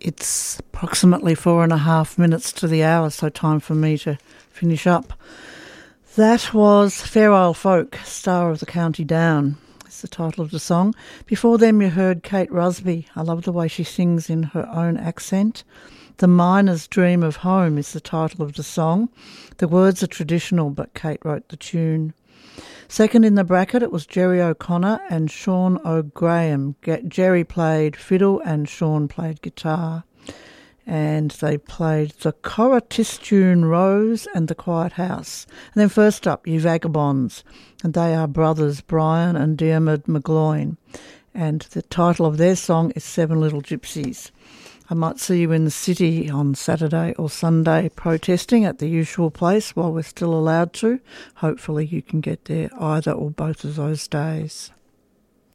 It's approximately 4.5 minutes to the hour, so time for me to finish up. That was Fair Isle Folk, Star of the County Down. It's the title of the song. Before them you heard Kate Rusby. I love the way she sings in her own accent. The Miner's Dream of Home is the title of the song. The words are traditional, but Kate wrote the tune. Second in the bracket, it was Jerry O'Connor and Sean O'Graham. Jerry played fiddle and Sean played guitar. And they played the Corratistune Rose and the Quiet House. And then first up, You Vagabonds. And they are brothers Brian and Diarmid McGloin. And the title of their song is Seven Little Gypsies. I might see you in the city on Saturday or Sunday protesting at the usual place while we're still allowed to. Hopefully you can get there either or both of those days.